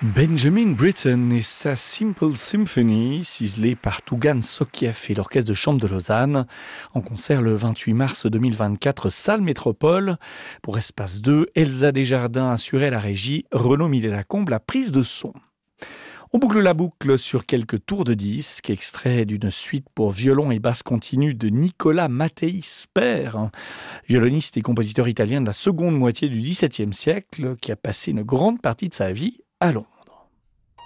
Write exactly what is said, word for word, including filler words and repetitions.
Benjamin Britten et sa Simple Symphony, ciselée par Tougan Sokiev et l'Orchestre de Chambre de Lausanne, en concert le vingt-huit mars deux mille vingt-quatre, salle Métropole. Pour Espace deux, Elsa Desjardins assurait la régie, Renaud Millet-Lacombe la prise de son. On boucle la boucle sur quelques tours de disques, extraits d'une suite pour violon et basse continue de Nicolas Matteis père, violoniste et compositeur italien de la seconde moitié du dix-septième siècle, qui a passé une grande partie de sa vie à Londres.